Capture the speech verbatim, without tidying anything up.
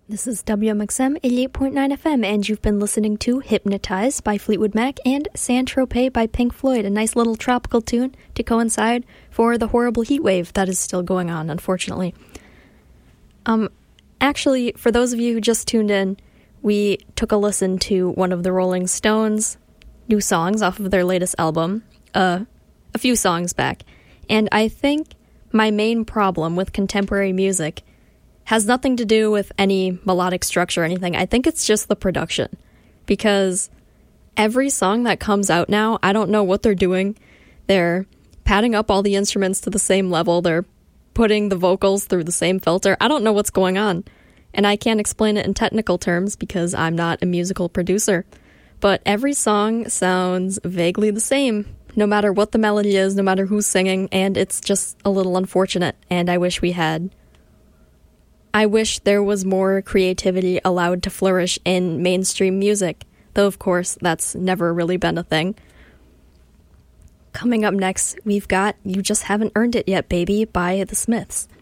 This is W M X M eighty-eight point nine F M, and you've been listening to Hypnotized by Fleetwood Mac and Saint-Tropez by Pink Floyd, a nice little tropical tune to coincide for the horrible heat wave that is still going on, unfortunately. Um, actually, for those of you who just tuned in, we took a listen to one of the Rolling Stones' new songs off of their latest album, uh, a few songs back, and I think my main problem with contemporary music has nothing to do with any melodic structure or anything. I think it's just the production. Because every song that comes out now, I don't know what they're doing. They're padding up all the instruments to the same level. They're putting the vocals through the same filter. I don't know what's going on. And I can't explain it in technical terms because I'm not a musical producer. But every song sounds vaguely the same, no matter what the melody is, no matter who's singing, and it's just a little unfortunate. And I wish we had... I wish there was more creativity allowed to flourish in mainstream music, though of course that's never really been a thing. Coming up next, we've got You Just Haven't Earned It Yet, Baby by The Smiths.